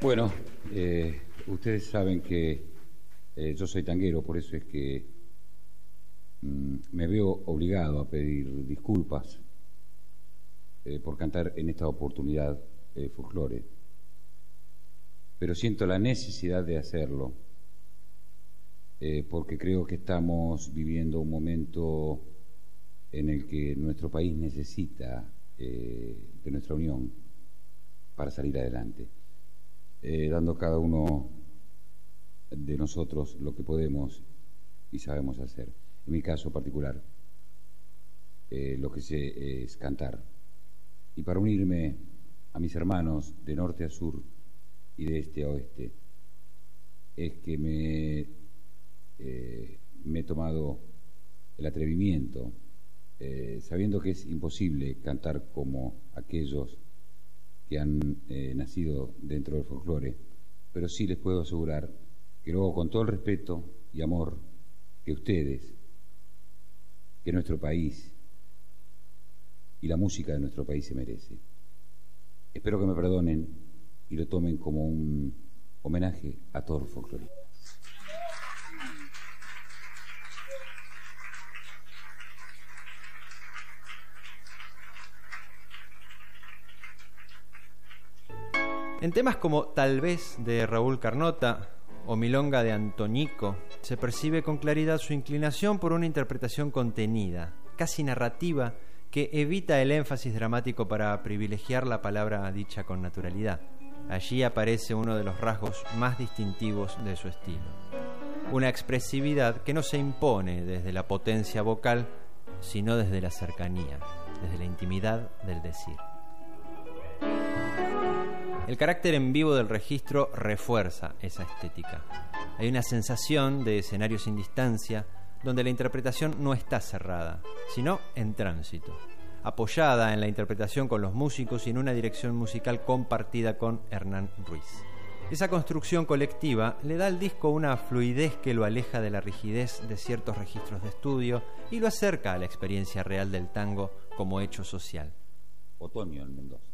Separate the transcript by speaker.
Speaker 1: Bueno, ustedes saben que yo soy tanguero, por eso es que me veo obligado a pedir disculpas por cantar en esta oportunidad folclore, pero siento la necesidad de hacerlo porque creo que estamos viviendo un momento en el que nuestro país necesita de nuestra unión para salir adelante, dando cada uno de nosotros lo que podemos y sabemos hacer. En mi caso particular, lo que sé es cantar. Y para unirme a mis hermanos de norte a sur y de este a oeste, es que me he tomado el atrevimiento, sabiendo que es imposible cantar como aquellos que han nacido dentro del folclore, pero sí les puedo asegurar que luego, con todo el respeto y amor que ustedes, que nuestro país y la música de nuestro país se merece. Espero que me perdonen y lo tomen como un homenaje a todos los folcloristas.
Speaker 2: En temas como Tal vez de Raúl Carnota o Milonga de Antonico se percibe con claridad su inclinación por una interpretación contenida, casi narrativa, que evita el énfasis dramático para privilegiar la palabra dicha con naturalidad. Allí aparece uno de los rasgos más distintivos de su estilo. Una expresividad que no se impone desde la potencia vocal, sino desde la cercanía, desde la intimidad del decir. El carácter en vivo del registro refuerza esa estética. Hay una sensación de escenario sin distancia, donde la interpretación no está cerrada, sino en tránsito, apoyada en la interpretación con los músicos y en una dirección musical compartida con Hernán Ruiz. Esa construcción colectiva le da al disco una fluidez que lo aleja de la rigidez de ciertos registros de estudio y lo acerca a la experiencia real del tango como hecho social.
Speaker 1: Otoño en Mendoza.